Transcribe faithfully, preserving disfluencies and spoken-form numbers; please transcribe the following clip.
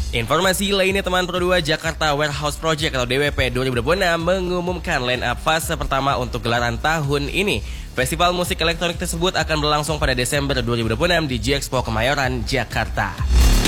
Informasi lainnya teman Pro dua, Jakarta Warehouse Project atau D W P dua ribu dua puluh enam mengumumkan line up fase pertama untuk gelaran tahun ini. Festival musik elektronik tersebut akan berlangsung pada Desember dua ribu dua puluh enam di G Expo Kemayoran, Jakarta.